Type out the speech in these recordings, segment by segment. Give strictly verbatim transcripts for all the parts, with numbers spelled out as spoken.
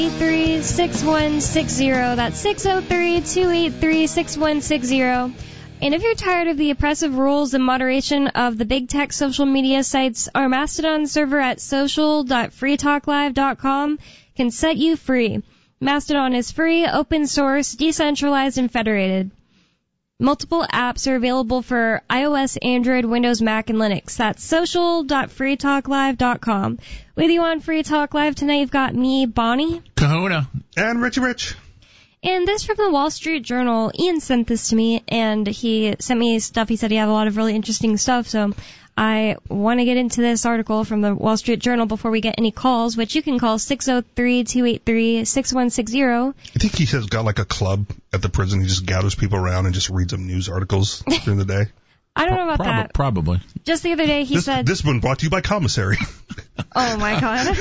eight three, six one six zero. That's six oh three, two eight three, six one six zero. And if you're tired of the oppressive rules and moderation of the big tech social media sites, our Mastodon server at social dot free talk live dot com can set you free. Mastodon is free, open source, decentralized, and federated. Multiple apps are available for iOS, Android, Windows, Mac, and Linux. That's social dot free talk live dot com. With you on Free Talk Live tonight, you've got me, Bonnie. Kahuna. And Richie Rich. And this from the Wall Street Journal. Ian sent this to me, and he sent me stuff. He said he had a lot of really interesting stuff, so I want to get into this article from the Wall Street Journal before we get any calls, which you can call six oh three, two eight three, six one six zero. I think he has got like a club at the prison. He just gathers people around and just reads them news articles during the day. I don't know about Prob- that. Probably. Just the other day he this, said... This one brought to you by Commissary. Oh, my God.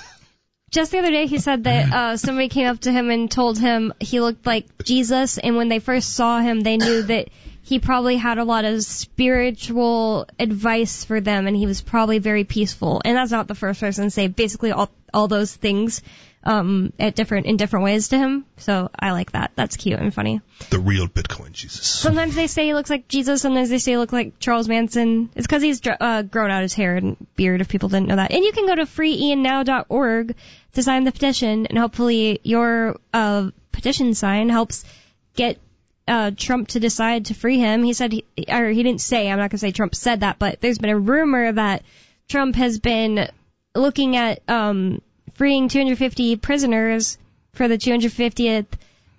Just the other day, he said that uh, somebody came up to him and told him he looked like Jesus, and when they first saw him, they knew that he probably had a lot of spiritual advice for them, and he was probably very peaceful. And that's not the first person to say basically all all those things um, at different in different ways to him. So I like that. That's cute and funny. The real Bitcoin Jesus. Sometimes they say he looks like Jesus, sometimes they say he looks like Charles Manson. It's because he's uh, grown out his hair and beard, if people didn't know that. And you can go to free ian now dot org to sign the petition, and hopefully your uh, petition sign helps get uh, Trump to decide to free him. He said, he, or he didn't say, I'm not going to say Trump said that, but there's been a rumor that Trump has been looking at um, freeing two hundred fifty prisoners for the two hundred fiftieth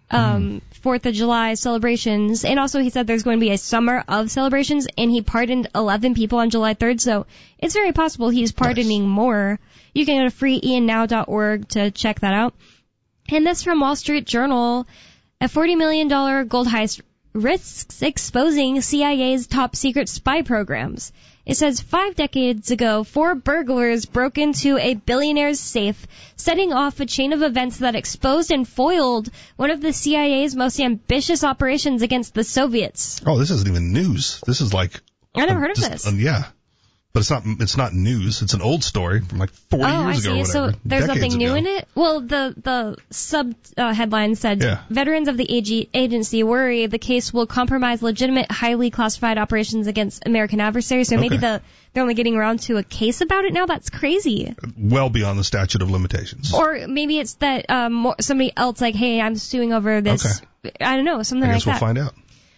um, fourth of July celebrations. And also he said there's going to be a summer of celebrations, and he pardoned eleven people on July third, so it's very possible he's pardoning nice. more. You can go to free ian now dot org to check that out. And this from Wall Street Journal, a forty million dollars gold heist risks exposing C I A's top secret spy programs. It says five decades ago, four burglars broke into a billionaire's safe, setting off a chain of events that exposed and foiled one of the C I A's most ambitious operations against the Soviets. Oh, this isn't even news. This is like... I never heard of just, this. Uh, yeah. But it's not It's not news. It's an old story from like forty oh, years I see. ago or whatever. So there's Decades nothing new ago. in it? Well, the the sub uh, headline said, yeah. Veterans of the A G agency worry the case will compromise legitimate, highly classified operations against American adversaries. So okay. maybe the they're only getting around to a case about it now? That's crazy. Well beyond the statute of limitations. Or maybe it's that um, more, somebody else like, hey, I'm suing over this. Okay. I don't know, something I like guess we'll that. find out.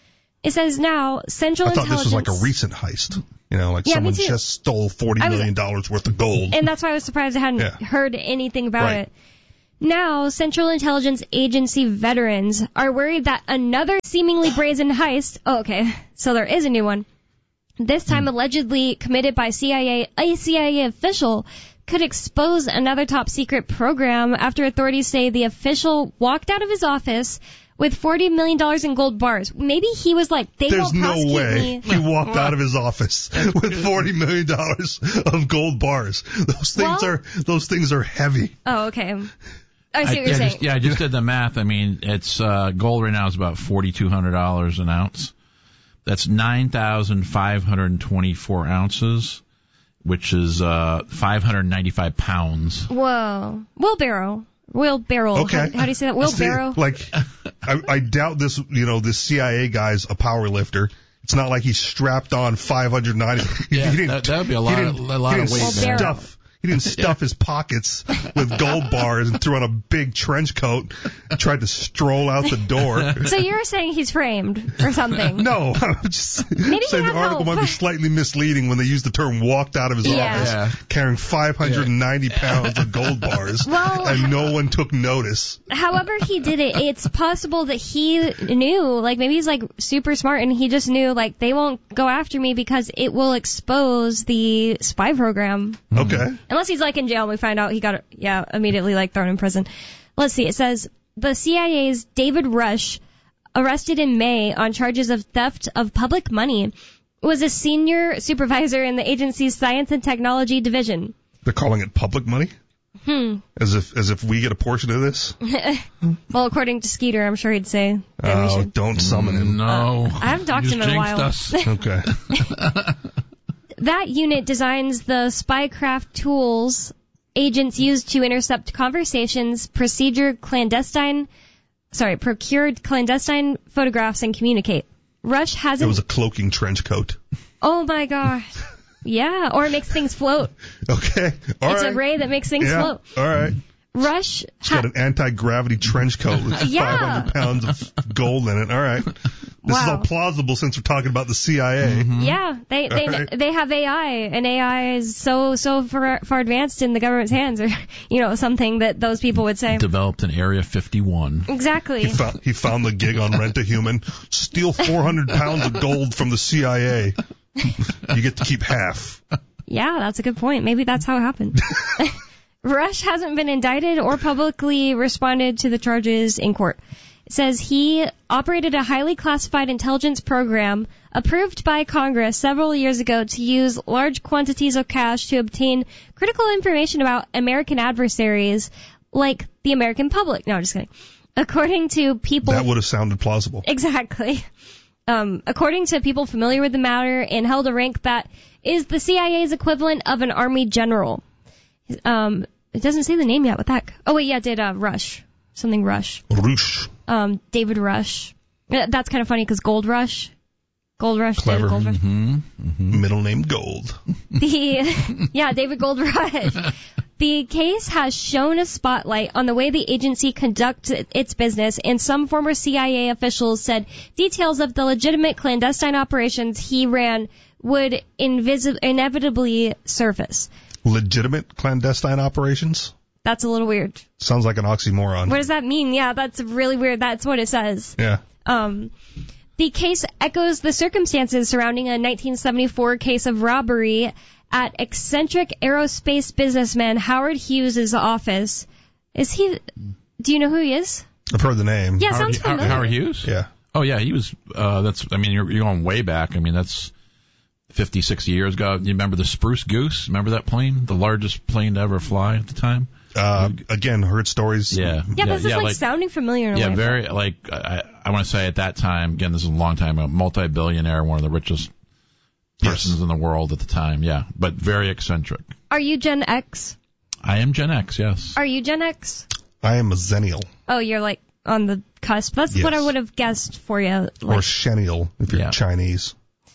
It says now, Central I thought Intelligence... this was like a recent heist. You know, like yeah, someone just stole forty million dollars worth of gold. And that's why I was surprised I hadn't yeah. heard anything about right. it. Now, Central Intelligence Agency veterans are worried that another seemingly brazen heist... Oh, okay, so there is a new one. This time hmm. allegedly committed by C I A, a C I A official could expose another top-secret program after authorities say the official walked out of his office with forty million dollars in gold bars. Maybe he was like, they There's won't no prosecute way me. he walked out of his office with forty million dollars of gold bars. Those things well, are those things are heavy. Oh, okay. I see I, what you're yeah, saying. Just, yeah, I just did the math. I mean, it's uh, gold right now is about forty-two hundred dollars an ounce. That's nine thousand five hundred twenty-four ounces, which is uh, five hundred ninety-five pounds. Whoa. Wheelbarrow. Wheelbarrow. Okay. How, how do you say that? Wheelbarrow? See, like, I, I doubt this, you know, this C I A guy's a power lifter. It's not like he strapped on five hundred ninety. Yeah, he didn't, that, that would be a lot, of, a lot of weight. Stuff. He didn't stuff his pockets with gold bars and threw on a big trench coat and tried to stroll out the door. So you're saying he's framed or something? No, I'm just Maybe saying the article help. might be slightly misleading when they use the term walked out of his Yeah. office Yeah. carrying five hundred ninety yeah. pounds of gold bars well, and no one took notice. However he did it, it's possible that he knew, like maybe he's like super smart and he just knew like they won't go after me because it will expose the spy program. Okay. Unless he's like in jail and we find out he got, yeah, immediately like thrown in prison. Let's see. It says the C I A's David Rush, arrested in May on charges of theft of public money, was a senior supervisor in the agency's science and technology division. They're calling it public money? Hmm. As if as if we get a portion of this? Well, according to Skeeter, I'm sure he'd say that Oh, we should. Don't summon him. No. Uh, I haven't talked You to him in a while. just jinxed us. Okay. That unit designs the spycraft tools agents used to intercept conversations, procedure clandestine, sorry, procured clandestine photographs, and communicate. Rush hasn't... It was a cloaking trench coat. Oh my gosh. Yeah, or it makes things float. Okay, all it's right. a ray that makes things yeah. float. All right. Rush It's got an anti-gravity trench coat with Yeah. five hundred pounds of gold in it. All right. This Wow. is all plausible since we're talking about the C I A. Mm-hmm. Yeah, they they All right. they have A I, and A I is so so far, far advanced in the government's hands, or you know, something that those people would say. Developed in Area fifty-one. Exactly. He found, he found the gig on Rent a Human. Steal four hundred pounds of gold from the C I A. You get to keep half. Yeah, that's a good point. Maybe that's how it happened. Rush hasn't been indicted or publicly responded to the charges in court. It says he operated a highly classified intelligence program approved by Congress several years ago to use large quantities of cash to obtain critical information about American adversaries like the American public. No, I'm just kidding. According to people... That would have sounded plausible. Exactly. Um, according to people familiar with the matter, and held a rank that is the C I A's equivalent of an army general. Um, it doesn't say the name yet. What the heck? Oh wait, yeah, it did uh, Rush. Something Rush. Roosh. Um, David Rush. Uh, That's kind of funny because Gold Rush. Gold Rush. Clever. David Gold Rush. Mm-hmm. Mm-hmm. Middle name Gold. The yeah, David Gold Rush. The case has shown a spotlight on the way the agency conducts its business, and some former C I A officials said details of the legitimate clandestine operations he ran would invis- inevitably surface. Legitimate clandestine operations? That's a little weird. Sounds like an oxymoron. What does that mean? Yeah, that's really weird. That's what it says. Yeah. Um, the case echoes the circumstances surrounding a nineteen seventy-four case of robbery at eccentric aerospace businessman Howard Hughes' office. Is he... Do you know who he is? I've heard the name. Yeah, Howard, sounds familiar. Howard Hughes? Yeah. Oh, yeah, he was, uh, that's, I mean, you're, you're going way back. I mean, that's fifty, sixty years ago. You remember the Spruce Goose? Remember that plane? The largest plane to ever fly at the time? Uh, again, heard stories. Yeah. Yeah, this is yeah, like, like sounding familiar in a Yeah, way. very, like, I, I want to say at that time, again, this is a long time ago, multi-billionaire, one of the richest persons Yes. in the world at the time, yeah, but very eccentric. Are you Gen X? I am Gen X, yes. Are you Gen X? I am a Zennial. Oh, you're like on the cusp. That's Yes. what I would have guessed for you. Or Like, Shennial, if you're Yeah. Chinese.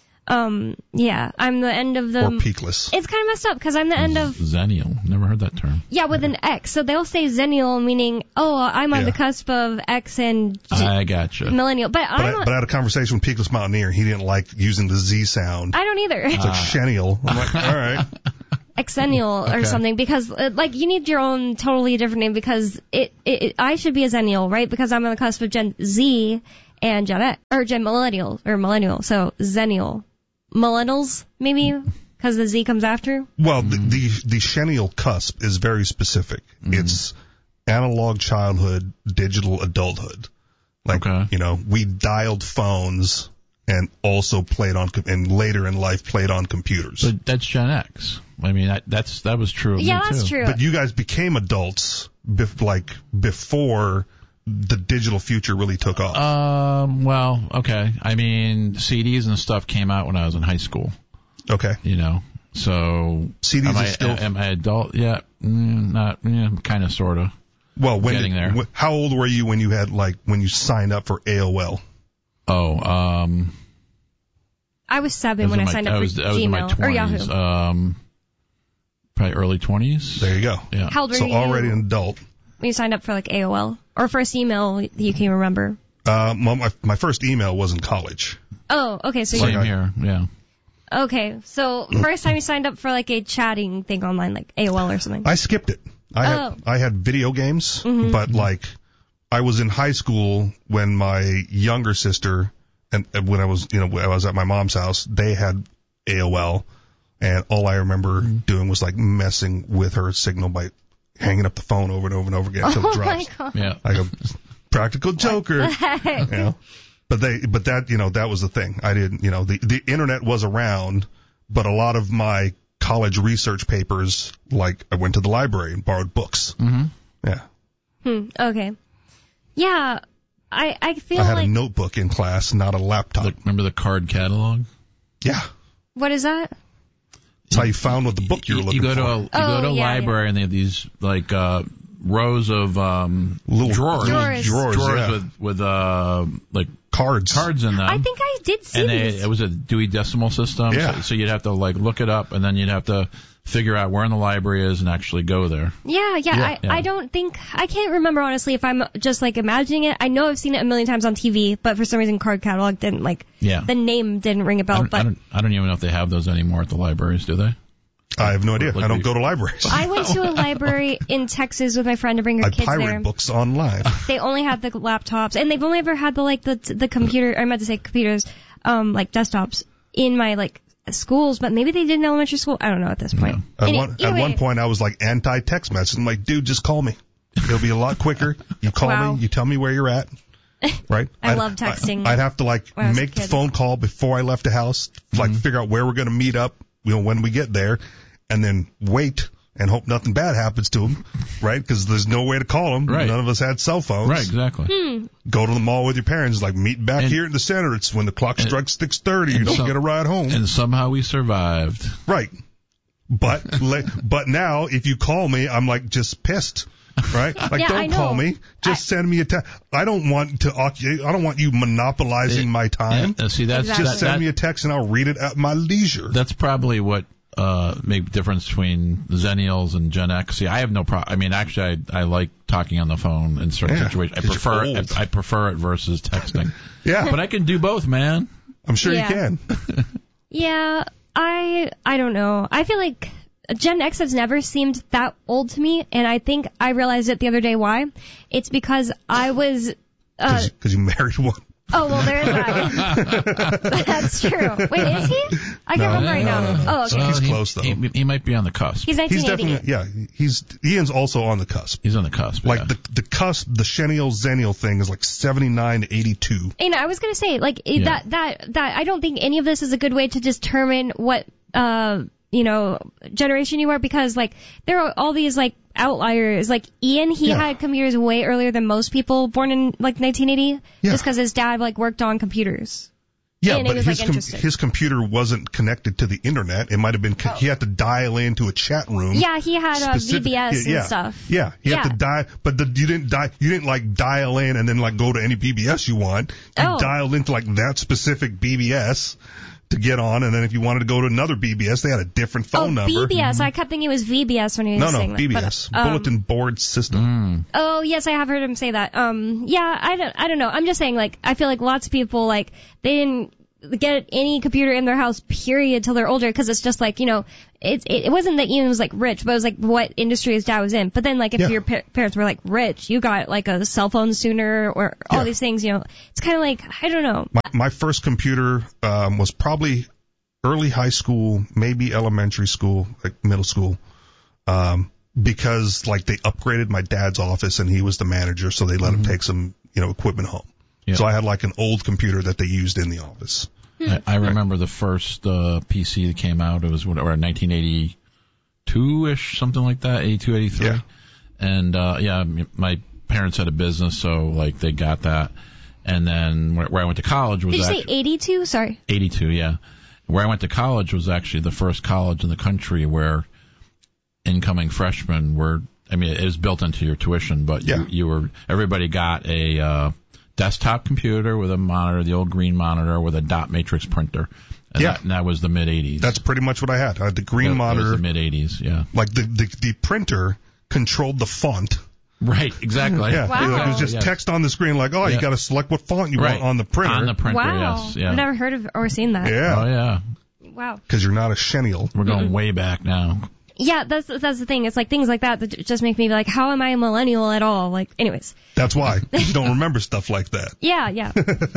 um, yeah, I'm the end of the... Or Peakless. It's kind of messed up because I'm the end of... Zennial. Never heard that term. Yeah, with an X. So they'll say Zennial, meaning, oh, I'm on Yeah. the cusp of X and G- I gotcha. millennial. But, But I'm I, a- but I had a conversation with Peakless Mountaineer. He didn't like using the Z sound. I don't either. It's like Shennial. I'm like, all right. Exennial or Okay. something, because uh, like you need your own totally different name, because it, it, it I should be a Zennial, right? Because I'm on the cusp of Gen Z and Gen X, or Gen Millennial or Millennial. So Zennial, Millennials maybe because the Z comes after. Well, the, the the Shennial cusp is very specific. It's analog childhood, digital adulthood. Like, Okay. you know, we dialed phones and also played on, com- and later in life played on computers. But that's Gen X. I mean, that, that's that was true of Yeah, me, that's too. true. But you guys became adults, bef- like, before the digital future really took off. Um, well, okay. I mean, C Ds and stuff came out when I was in high school, Okay. you know. So, C Ds am are I, still- am I adult? Yeah, mm, not, yeah, kind of, sort of. Well, when Getting did, there. wh- how old were you when you had, like, when you signed up for A O L? Oh, um, I was seven was when in I my- signed up I was, for I was in my Gmail or twenties. Yahoo. Um, probably early twenties. There you go. Yeah. How old were So you already an adult. when you signed up for like A O L or first email that you can remember? Uh, my, my- my first email was in college. Oh, okay. So Same you I- here. Yeah. okay. So first time you signed up for like a chatting thing online, like A O L or something. I skipped it. I had, Oh. I had video games, but like, I was in high school when my younger sister, and and when I was, you know, when I was at my mom's house, they had A O L, and all I remember doing was like messing with her signal by hanging up the phone over and over and over again until it Oh my drops. god. Yeah. Like a practical joker, you know. But they, but that, you know, that was the thing. I didn't, you know, the the internet was around, but a lot of my college research papers, like I went to the library and borrowed books. Mm-hmm. Yeah. Hmm. Okay. Yeah. I I feel I had like a notebook in class, not a laptop. The, remember the card catalog? Yeah. what is that? That's how you found what the book you were looking you go for. to a you Oh, go to a yeah, library yeah. and they have these like uh, rows of um, Little drawers, Drawers. drawers, drawers yeah. with with uh, like cards. cards in them. I think I did see and they, these. it was a Dewey Decimal System, Yeah. so, so you'd have to like look it up, and then you'd have to figure out where in the library is and actually go there. Yeah, yeah, Yeah. I, Yeah. I don't think, I can't remember honestly if I'm just like imagining it. I know I've seen it a million times on T V, but for some reason Card Catalog didn't like, Yeah. the name didn't ring a I bell, don't, but I don't, I don't even know if they have those anymore at the libraries, do they? I have no idea. Like I don't we- go to libraries. I went to a library in Texas with my friend to bring her I kids pirate there. books online. They only had the laptops, and they've only ever had the like the the computer. I meant to say computers, um, like desktops in my like schools, but maybe they did in elementary school. I don't know at this point. At Any- one either at one way, point, I was like anti-text message. I'm like, dude, just call me. It'll be a lot quicker. You call Wow. me. You tell me where you're at. Right? I I'd- love texting. I, I'd have to like when I was a make the kid. phone call before I left the house, like figure out where we're going to meet up, you know, when we get there, and then wait and hope nothing bad happens to him, right? Because there's no way to call him. Right. None of us had cell phones. Right, exactly. Hmm. Go to the mall with your parents, like meet back And- here in the center. It's when the clock strikes six thirty. You and don't so- get a ride home. And somehow we survived. Right. But le- but now if you call me, I'm like just pissed. Right? Like Yeah, don't I know. call me. Just send me a text. I don't want to occu- I don't want you monopolizing It- my time. Yeah, see, that's Exactly. Just that, send that- me a text and I'll read it at my leisure. that's probably what uh make the difference between Zennials and Gen X. See, I have no problem. I mean, actually, I I like talking on the phone in certain Yeah, situations. I 'cause you're prefer old. it, I prefer it versus texting. Yeah. But I can do both, man. I'm sure Yeah. you can. Yeah, I I don't know. I feel like Gen X has never seemed that old to me, and I think I realized it the other day why. It's because I was. Uh, Because you married one. oh well, there's that. That's true. Wait, is he? I can't No, remember right no, now. no, no. Oh, okay. He's he, close, though. He, he might be on the cusp. He's He's nineteen eighty. definitely, yeah, he's, Ian's also on the cusp. He's on the cusp. Like yeah. the, the cusp, the Xennial Zennial thing is like seventy-nine to eighty-two. And I was gonna say, like it- Yeah. that that that I don't think any of this is a good way to determine what uh you know generation you are, because like there are all these like outliers. Like Ian, he Yeah. had computers way earlier than most people born in like nineteen eighty, Yeah. just because his dad like worked on computers. Yeah, And he but was, his like, com- interested. his computer wasn't connected to the internet. It might have been co- he had to dial into a chat room. Yeah, he had uh, Specific- V B S yeah, and stuff. Yeah, you have Yeah. to dial, but the, you didn't di- you didn't like dial in and then like go to any B B S you want. You Oh. dialed into like that specific B B S to get on, and then if you wanted to go to another B B S, they had a different phone oh, number. B B S. I kept thinking it was V B S when he was No, saying no, that. B B but, S, um, Bulletin Board System. Mm. Oh yes, I have heard him say that. Um, yeah, I don't, I don't know. I'm just saying, like, I feel like lots of people like they didn't get any computer in their house, period, till they're older, because it's just like, you know, it, it it wasn't that Ian was like rich, but it was like what industry his dad was in. But then like if Yeah. your pa- parents were like rich, you got like a cell phone sooner or all Yeah. these things. You know, it's kind of like I don't know. My, my first computer um, was probably early high school, maybe elementary school, like middle school, um, because like they upgraded my dad's office and he was the manager, so they let him take some, you know, equipment home. Yeah. So I had like an old computer that they used in the office. I, I remember the first uh, P C that came out. It was whatever, nineteen eighty-two-ish, something like that, eighty-two, eighty-three. Yeah. And uh, yeah, m- my parents had a business, so like they got that. And then where, where I went to college was Did you say actually eighty-two? Sorry. eighty-two, yeah. Where I went to college was actually the first college in the country where incoming freshmen were. I mean, it was built into your tuition, but Yeah. you, you were everybody got a uh, desktop computer with a monitor, the old green monitor with a dot matrix printer. And Yeah. that, and that was the mid eighties. That's pretty much what I had. I had the green that, monitor, That was the mid eighties, yeah. like the, the the printer controlled the font. Right, exactly. Yeah, Wow. like, it was just Yeah. text on the screen, like, oh, Yeah. you got to select what font you Right. want on the printer. On the printer, Wow. yes, yeah. I've never heard of or seen that. yeah, Oh yeah, Wow. because you're not a Xennial. we're going way back now. Yeah, that's that's the thing. It's like things like that that just make me be like, how am I a millennial at all? Like, anyways. That's why you don't remember stuff like that. Yeah, yeah.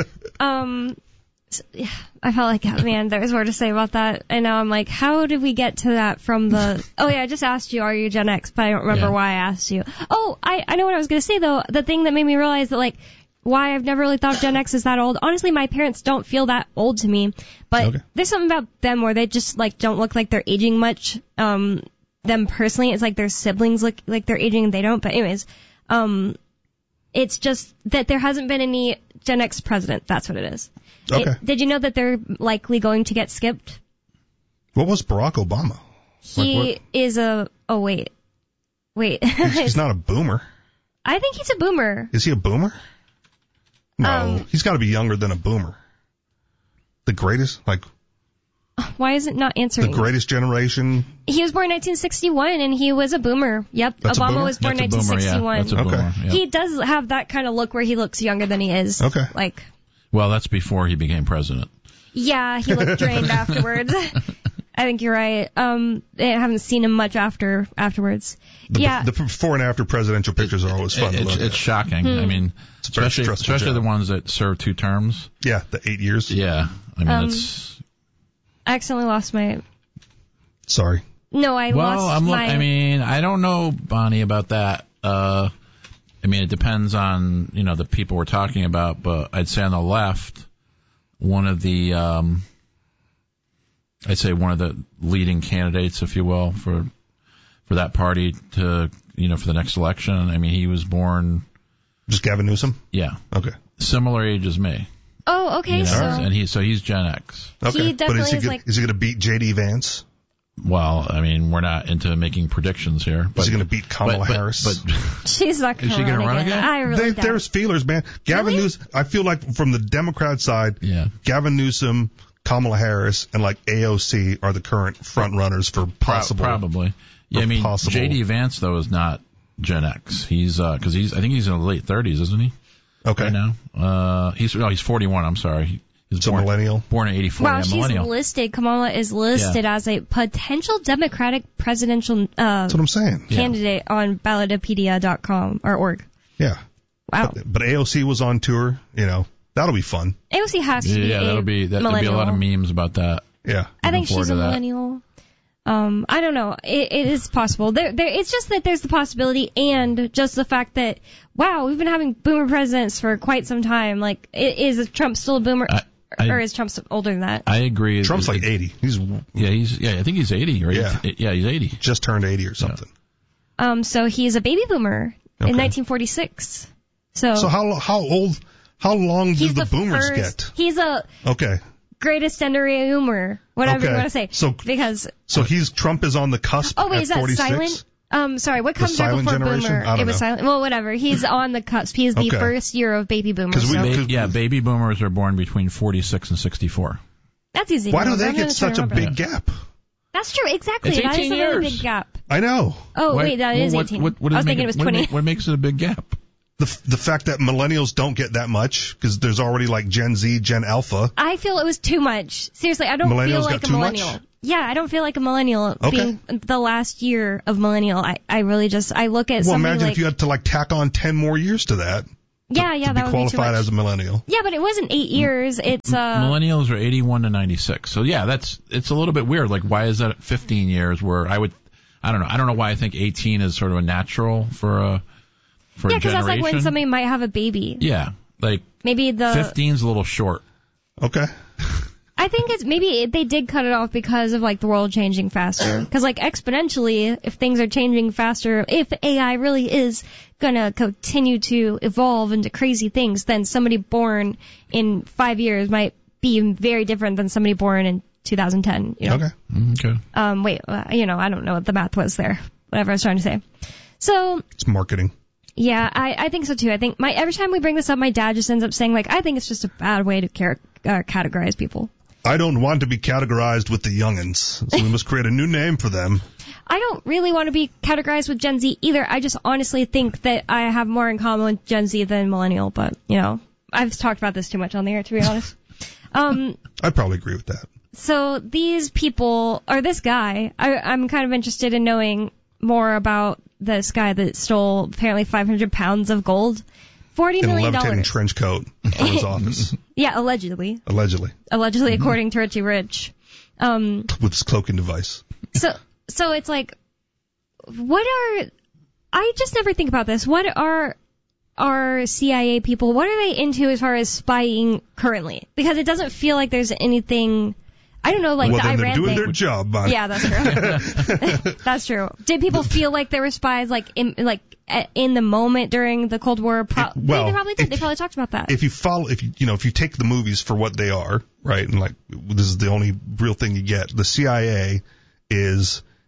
um, s- yeah, I felt like, oh, man, there's more to say about that. And now I'm like, how did we get to that from the, oh yeah, I just asked you, are you Gen X? But I don't remember Yeah. why I asked you. Oh, I, I know what I was going to say though. The thing that made me realize that like, why I've never really thought Gen X is that old. Honestly, my parents don't feel that old to me, but Okay. there's something about them where they just like don't look like they're aging much. Um, them personally, it's like their siblings look like they're aging and they don't. But anyways, um, it's just that there hasn't been any Gen X president. That's what it is. Okay. It- did you know that they're likely going to get skipped? What was Barack Obama? He Like is a. Oh wait, wait. He's, he's not a boomer. I think he's a boomer. Is he a boomer? No, Um, he's got to be younger than a boomer. The greatest, like Why is it not the answering? greatest generation. He was born in nineteen sixty-one, and he was a boomer. Yep, That's a Obama boomer? was born in That's a boomer, yeah. nineteen sixty-one. That's a Okay. boomer, yeah. He does have that kind of look where he looks younger than he is. Okay. Like, Well, that's before he became president. yeah, he looked drained afterwards. I think you're right. Um, I haven't seen him much after afterwards. The, yeah. the before and after presidential pictures are always fun It- to it's, look it's at. shocking. Hmm. I mean, It's a very especially stressful especially the job. ones that serve two terms. Yeah, the eight years. Yeah, I mean, Um, it's I accidentally lost my. Sorry. No, I well. lost I'm. Look, my. I mean, I don't know, Bonnie, about that. Uh, I mean, it depends on you know the people we're talking about, but I'd say on the left, one of the, um, I'd say one of the leading candidates, if you will, for for that party to you know for the next election. I mean, he was born, Just Gavin Newsom? yeah, Okay. similar age as me. oh, okay. You know, So and he so he's Gen X. Okay. He but definitely is he, is go- like- is he going to beat J D Vance? Well, I mean, we're not into making predictions here. But, Is he going to beat Kamala but, but, Harris? But she's not Is she going gonna to run again. again? I really They, doubt there's it. feelers, man. Gavin Really? Newsom, I feel like from the Democrat side, yeah, Gavin Newsom, Kamala Harris, and like A O C are the current front runners for possible. probably. Yeah, I mean, possible- J D Vance though is not Gen X. He's uh 'cause he's I think he's in the late thirties, isn't he? Okay. Right now, uh, he's no, he's forty-one. I'm sorry. He, he's So born, millennial. born in eighty-four. Wow, yeah, she's millennial. listed. Kamala is listed as a potential Democratic presidential uh, That's what I'm saying. Yeah. candidate on ballotopedia dot com or org. Yeah. Wow. But, but A O C was on tour. You know, that'll be fun. A O C has to be yeah, a that'll be that, there'll be a millennial. lot of memes about that. Yeah. I think Looking forward she's a to that. millennial. Um, I don't know. It, it is possible. There, there. It's just that there's the possibility, and just the fact that wow, we've been having boomer presidents for quite some time. Like, i- is Trump still a boomer, I- I- or is Trump older than that? I agree. Trump's It- like eighty. He's Yeah, he's yeah. I think he's eighty, right? Yeah. yeah, he's eighty. just turned eighty or something. Um, so he's a baby boomer Okay. in nineteen forty-six. So, So how how old, how long do he's the, the boomers first, get? He's a Okay. greatest century boomer, whatever Okay. you want to say. So- because So he's Trump is on the cusp oh wait, at is that forty-six? silent? Um, sorry, what comes right silent before generation? boomer? I don't It was know. silent. Well, whatever. He's on the cusp. He's the Okay. first year of baby boomers. 'Cause we- so. Ba- Ba- yeah, baby boomers are born between forty-six and sixty-four. That's easy. Why to do they remember. I'm get gonna such a try to big remember. gap? That's true. Exactly. It's That is eighteen a really years. big gap. I know. Oh Why- wait, that well, is what, eighteen. What, what I does was make thinking it was what twenty. ma- What makes it a big gap? The the fact that millennials don't get that much because there's already like Gen Z, Gen Alpha. I feel it was too much. Seriously, I don't feel Millennials like got a too millennial. much? Yeah, I don't feel like a millennial Okay. being the last year of millennial. I, I really just I look at Well, somebody imagine like if you had to like tack on ten more years to that yeah, yeah, to that be would be too qualified much. as a millennial. Yeah, but it wasn't eight years. It's uh Millennials are eighty-one to ninety-six. So yeah, that's it's a little bit weird. Like, why is that at fifteen years? Where I would, I don't know. I don't know why I think eighteen is sort of a natural for a for yeah, a because generation. that's like when somebody might have a baby. Yeah, like Maybe the fifteen's a little short. Okay. I think it's maybe they did cut it off because of like the world changing faster. Because like exponentially, if things are changing faster, if A I really is gonna continue to evolve into crazy things, then somebody born in five years might be very different than somebody born in two thousand ten. You know? Okay. Okay. Um, wait, uh, you know, I don't know what the math was there. Whatever I was trying to say. So It's marketing. yeah, I, I think so too. I think my every time we bring this up, my dad just ends up saying like, I think it's just a bad way to char- uh, categorize people. I don't want to be categorized with the youngins, so we must create a new name for them. I don't really want to be categorized with Gen Z either. I just honestly think that I have more in common with Gen Z than millennial, but, you know, I've talked about this too much on the air, to be honest. Um, I'd probably agree with that. so these people, or this guy, I, I'm kind of interested in knowing more about this guy that stole apparently five hundred pounds of gold. forty In a million levitating dollars. trench coat from his office, Yeah, allegedly. allegedly, Allegedly, Mm-hmm. according to Richie Rich. Um, with his cloaking device. So, so it's like, what are, I just never think about this. What are our C I A people, what are they into as far as spying currently? Because it doesn't feel like there's anything, I don't know, like well, the then they're Iran doing thing. their job, Bonnie. Yeah, that's true. That's true. Did people feel like there were spies, like, in, like, in the moment during the Cold War? Pro- It- well, they probably did. if- They probably talked about that. If you follow, if you, you know, if you take the movies for what they are, right, and like, this is the only real thing you get, the C I A is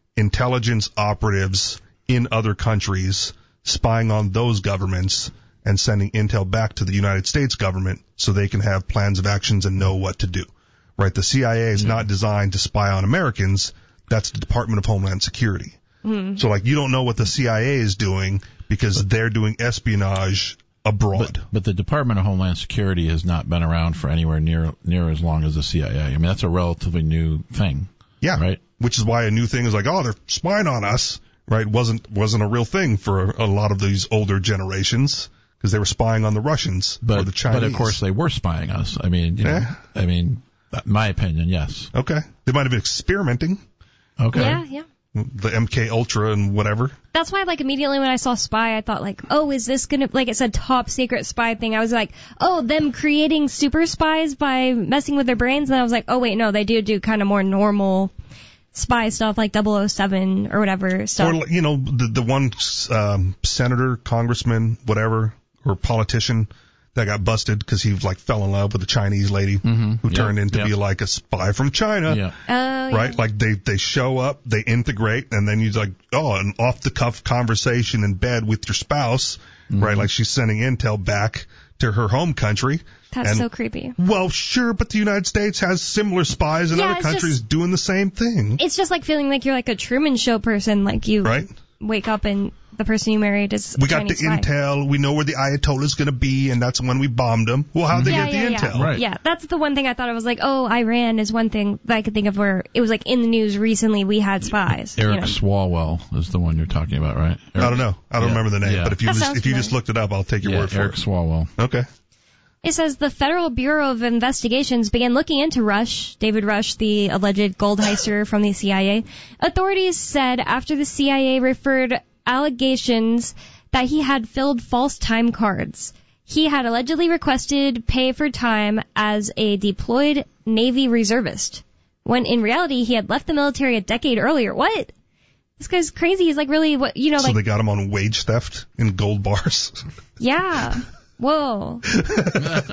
intelligence operatives in other countries spying on those governments and sending intel back to the United States government so they can have plans of actions and know what to do. Right? The C I A is not designed to spy on Americans. That's the Department of Homeland Security. Mm-hmm. So, like, you don't know what the C I A is doing because they're doing espionage abroad. But, but the Department of Homeland Security has not been around for anywhere near near as long as the C I A. I mean, that's a relatively new thing. Yeah. Right? Which is why a new thing is like, oh, they're spying on us. Right? Wasn't wasn't a real thing for a lot of these older generations because they were spying on the Russians but, or the Chinese. But, of course, they were spying on us. I mean, you yeah. know, I mean, my opinion, yes. Okay. They might have been experimenting. Okay. Yeah, yeah. The M K Ultra and whatever. That's why, like, immediately when I saw spy, I thought, like, oh, is this gonna, like, it's a top secret spy thing. I was like, oh, them creating super spies by messing with their brains. And I was like, oh, wait, no, they do do kind of more normal spy stuff like double oh seven or whatever stuff. Or, you know, the, the one um, senator, congressman, whatever, or politician that got busted because he, like, fell in love with a Chinese lady mm-hmm. who yep. turned in to yep. be, like, a spy from China. Yeah. Oh, right? yeah. Like, they, they show up, they integrate, and then you're like, oh, an off-the-cuff conversation in bed with your spouse, mm-hmm. right? Like, she's sending intel back to her home country. That's and, so creepy. Well, sure, but the United States has similar spies in yeah, other countries just, doing the same thing. It's just like feeling like you're like a Truman Show person, like you right? wake up and the person you married is We a got Chinese the spy. intel, we know where the Ayatollah's going to be, and that's when we bombed them. Well, how'd they yeah, get yeah, the yeah. intel? Right. Yeah, that's the one thing I thought. I was like, oh, Iran is one thing that I could think of where it was like in the news recently we had spies. Eric you know? Swalwell is the one you're talking about, right? Eric, I don't know. I don't yeah, remember the name, yeah. but if you That just, sounds if you just familiar. looked it up, I'll take your yeah, word for Eric it. Swalwell. Okay. It says the Federal Bureau of Investigations began looking into Rush, David Rush, the alleged gold heister from the C I A. Authorities said after the C I A referred allegations that he had filled false time cards. He had allegedly requested pay for time as a deployed Navy reservist, when in reality he had left the military a decade earlier. What? This guy's crazy. He's like really, what you know, So like they got him on wage theft in gold bars. yeah. Whoa. That's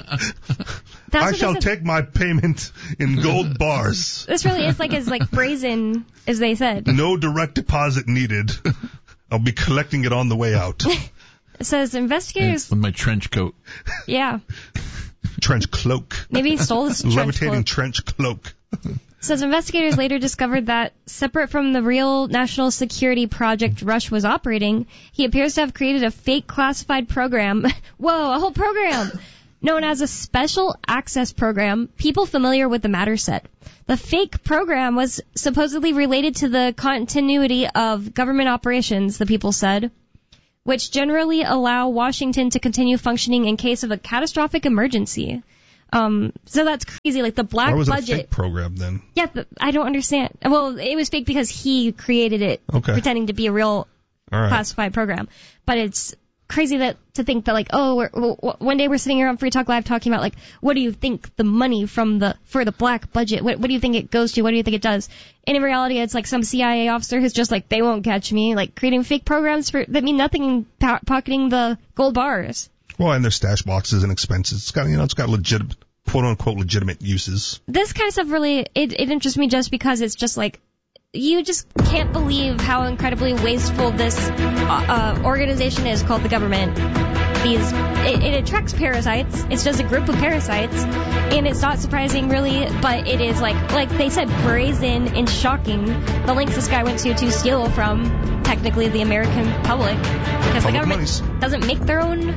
I what shall they said. take my payment in gold bars. This really is like as like brazen as they said. No direct deposit needed. I'll be collecting it on the way out. It says investigators. With my trench coat. Yeah. Trench cloak. Maybe he stole this trench Levitating cloak. trench cloak. Says investigators later discovered that, separate from the real national security project Rush was operating, he appears to have created a fake classified program. Whoa, a whole program! Known as a Special Access Program, people familiar with the matter said. The fake program was supposedly related to the continuity of government operations, the people said, which generally allow Washington to continue functioning in case of a catastrophic emergency. Um, so that's crazy. Like the black Why was budget. it a fake program then? Yeah, but I don't understand. Well, it was fake because he created it, Okay. pretending to be a real All right. classified program. But it's crazy that to think that like, oh, we're, w- w- one day we're sitting here on Free Talk Live talking about like, what do you think the money from the for the black budget? What, what do you think it goes to? What do you think it does? And in reality, it's like some C I A officer who's just like, they won't catch me, like creating fake programs for that mean nothing, po- pocketing the gold bars. Well, and their stash boxes and expenses. It's got, you know, it's got legitimate, quote unquote, legitimate uses. This kind of stuff really, it, it interests me just because it's just like, you just can't believe how incredibly wasteful this uh, uh, organization is called the government. These, it, it attracts parasites. It's just a group of parasites, and it's not surprising really, but it is like, like they said, brazen and shocking. The lengths this guy went to to steal from technically the American public, because the Public government monies. doesn't make their own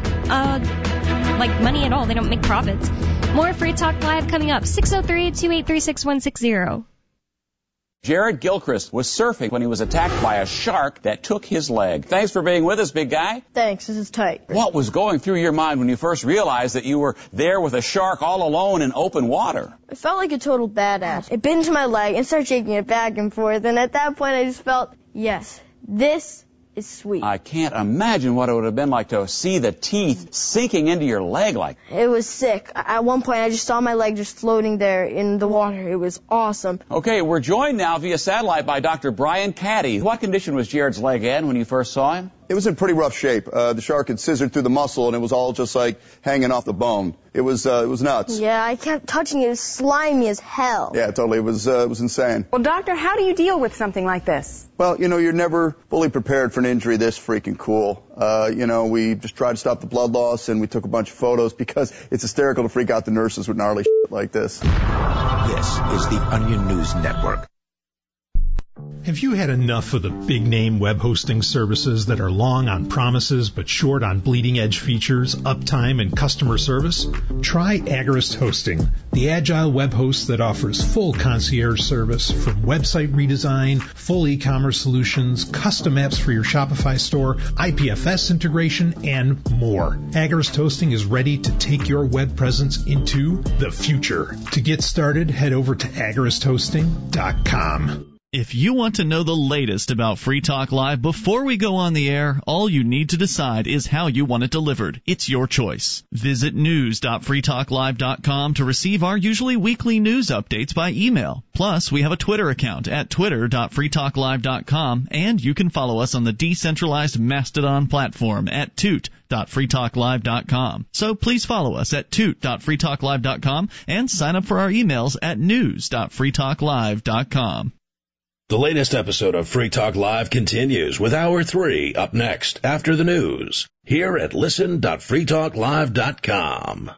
uh, like money at all. They don't make profits. More Free Talk Live coming up. six oh three, two eight three, six one six zero. Jared Gilchrist was surfing when he was attacked by a shark that took his leg. Thanks for being with us, big guy. Thanks, this is tight. What was going through your mind when you first realized that you were there with a shark all alone in open water? I felt like a total badass. It bit into my leg and started shaking it back and forth, and at that point I just felt, yes, this is sweet. I can't imagine what it would have been like to see the teeth sinking into your leg like. It was sick. At one point I just saw my leg just floating there in the water. It was awesome. Okay, we're joined now via satellite by Doctor Brian Caddy. What condition was Jared's leg in when you first saw him? it was in pretty rough shape. Uh, the shark had scissored through the muscle, and it was all just like hanging off the bone. It was uh, it was nuts. Yeah, I kept touching it. It was slimy as hell. Yeah, totally. It was uh, it was insane. Well, doctor, how do you deal with something like this? Well, you know, you're never fully prepared for an injury this freaking cool. Uh, you know, we just tried to stop the blood loss, and we took a bunch of photos because it's hysterical to freak out the nurses with gnarly shit like this. This is the Onion News Network. Have you had enough of the big-name web hosting services that are long on promises but short on bleeding-edge features, uptime, and customer service? Try Agorist Hosting, the agile web host that offers full concierge service from website redesign, full e-commerce solutions, custom apps for your Shopify store, I P F S integration, and more. Agorist Hosting is ready to take your web presence into the future. To get started, head over to agorist hosting dot com. If you want to know the latest about Free Talk Live before we go on the air, all you need to decide is how you want it delivered. It's your choice. Visit news dot free talk live dot com to receive our usually weekly news updates by email. Plus, we have a Twitter account at twitter dot free talk live dot com, and you can follow us on the decentralized Mastodon platform at toot dot free talk live dot com. So please follow us at toot dot free talk live dot com and sign up for our emails at news dot free talk live dot com. The latest episode of Free Talk Live continues with Hour three up next after the news here at listen dot free talk live dot com.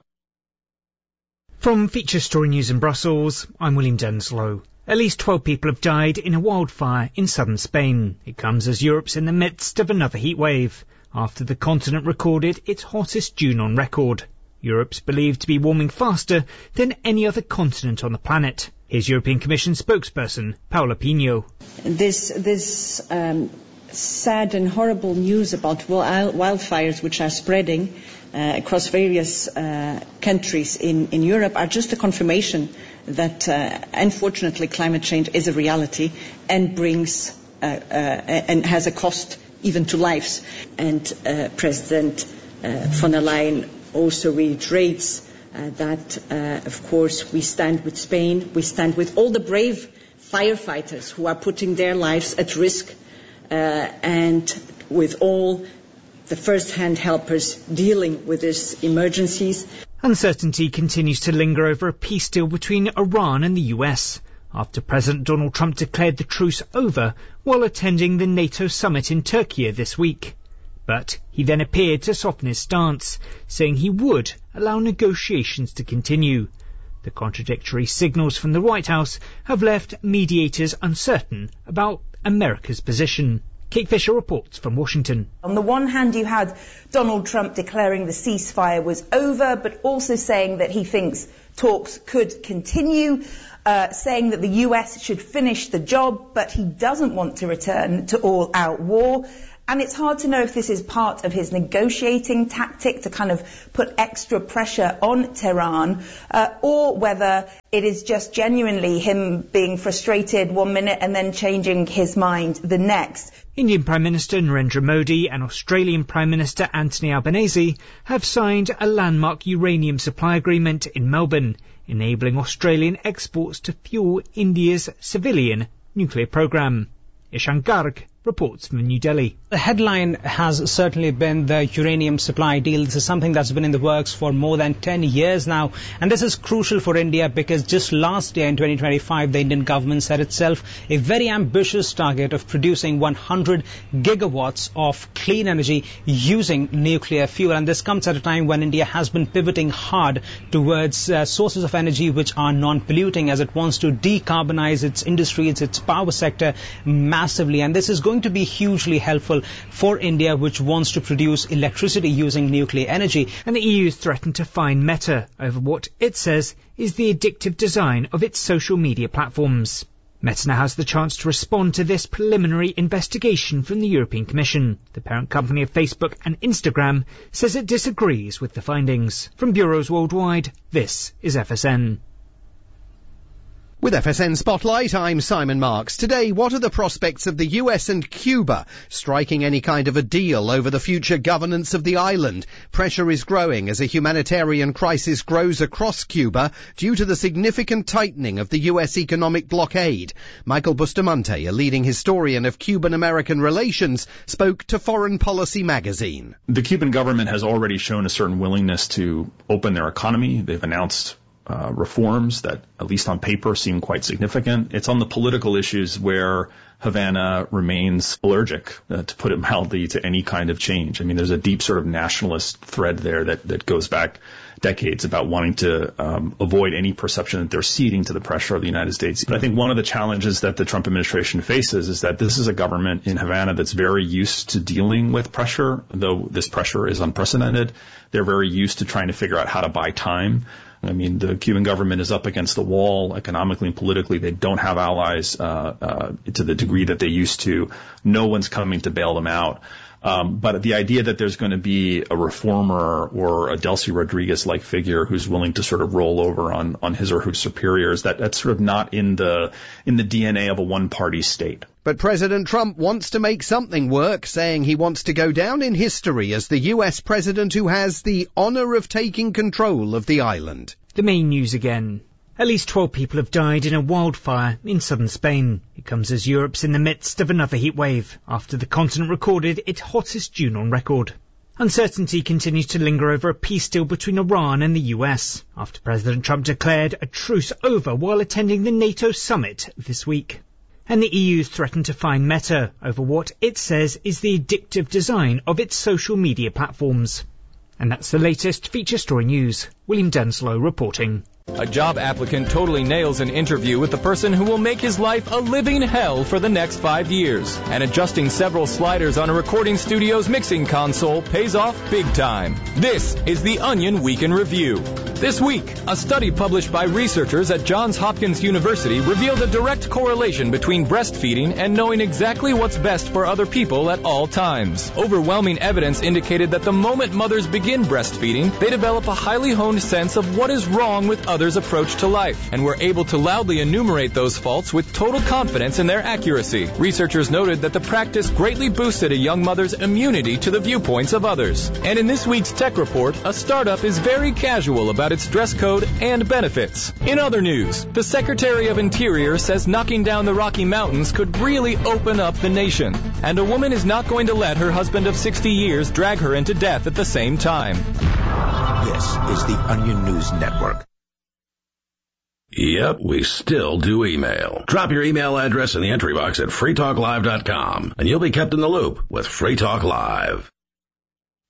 From Feature Story News in Brussels, I'm William Denslow. At least twelve people have died in a wildfire in southern Spain. It comes as Europe's in the midst of another heat wave, after the continent recorded its hottest June on record. Europe's believed to be warming faster than any other continent on the planet. Here's European Commission spokesperson Paula Pinho. This, this um, sad and horrible news about wildfires which are spreading uh, across various uh, countries in, in Europe are just a confirmation that, uh, unfortunately, climate change is a reality and brings uh, uh, and has a cost even to lives. And uh, President uh, von der Leyen also reiterates Uh, that, uh, of course, we stand with Spain, we stand with all the brave firefighters who are putting their lives at risk, uh, and with all the first-hand helpers dealing with these emergencies. Uncertainty continues to linger over a peace deal between Iran and the U S after President Donald Trump declared the truce over while attending the NATO summit in Turkey this week. But he then appeared to soften his stance, saying he would allow negotiations to continue. The contradictory signals from the White House have left mediators uncertain about America's position. Kate Fisher reports from Washington. On the one hand, you had Donald Trump declaring the ceasefire was over, but also saying that he thinks talks could continue, uh, saying that the U S should finish the job, but he doesn't want to return to all-out war. And it's hard to know if this is part of his negotiating tactic to kind of put extra pressure on Tehran, uh, or whether it is just genuinely him being frustrated one minute and then changing his mind the next. Indian Prime Minister Narendra Modi and Australian Prime Minister Anthony Albanese have signed a landmark uranium supply agreement in Melbourne, enabling Australian exports to fuel India's civilian nuclear program. Ishan Garg reports from New Delhi. The headline has certainly been the uranium supply deal. This is something that's been in the works for more than ten years now. And this is crucial for India because just last year in twenty twenty-five, the Indian government set itself a very ambitious target of producing one hundred gigawatts of clean energy using nuclear fuel. And this comes at a time when India has been pivoting hard towards uh, sources of energy which are non-polluting as it wants to decarbonize its industries, its power sector massively. And this is going to be hugely helpful for India, which wants to produce electricity using nuclear energy. And the E U has threatened to fine Meta over what it says is the addictive design of its social media platforms. Meta now has the chance to respond to this preliminary investigation from the European Commission. The parent company of Facebook and Instagram says it disagrees with the findings. From bureaus worldwide, this is F S N. With F S N Spotlight, I'm Simon Marks. Today, what are the prospects of the U S and Cuba striking any kind of a deal over the future governance of the island? Pressure is growing as a humanitarian crisis grows across Cuba due to the significant tightening of the U S economic blockade. Michael Bustamante, a leading historian of Cuban-American relations, spoke to Foreign Policy magazine. The Cuban government has already shown a certain willingness to open their economy. They've announced Uh, reforms that, at least on paper, seem quite significant. It's on the political issues where Havana remains allergic, uh, to put it mildly, to any kind of change. I mean, there's a deep sort of nationalist thread there that, that goes back decades about wanting to um, avoid any perception that they're ceding to the pressure of the United States. But I think one of the challenges that the Trump administration faces is that this is a government in Havana that's very used to dealing with pressure, though this pressure is unprecedented. They're very used to trying to figure out how to buy time. I mean, the Cuban government is up against the wall economically and politically. They don't have allies uh, uh, to the degree that they used to. No one's coming to bail them out. Um, but the idea that there's going to be a reformer or a Delcy Rodriguez-like figure who's willing to sort of roll over on, on his or her superiors, that, that's sort of not in the in the D N A of a one-party state. But President Trump wants to make something work, saying he wants to go down in history as the U S president who has the honour of taking control of the island. The main news again. At least twelve people have died in a wildfire in southern Spain. It comes as Europe's in the midst of another heat wave, after the continent recorded its hottest June on record. Uncertainty continues to linger over a peace deal between Iran and the U S, after President Trump declared a truce over while attending the NATO summit this week. And the E U's threatened to fine Meta over what it says is the addictive design of its social media platforms. And that's the latest feature story news. William Denslow reporting. A job applicant totally nails an interview with the person who will make his life a living hell for the next five years. And adjusting several sliders on a recording studio's mixing console pays off big time. This is the Onion Week in Review. This week, a study published by researchers at Johns Hopkins University revealed a direct correlation between breastfeeding and knowing exactly what's best for other people at all times. Overwhelming evidence indicated that the moment mothers begin breastfeeding, they develop a highly honed sense of what is wrong with others' approach to life, and were able to loudly enumerate those faults with total confidence in their accuracy. Researchers noted that the practice greatly boosted a young mother's immunity to the viewpoints of others. And in this week's Tech Report, a startup is very casual about its dress code and benefits. In other news, the Secretary of Interior says knocking down the Rocky Mountains could really open up the nation, and a woman is not going to let her husband of sixty years drag her into death at the same time. This is the Onion News Network. Yep, we still do email. Drop your email address in the entry box at free talk live dot com, and you'll be kept in the loop with Free Talk Live.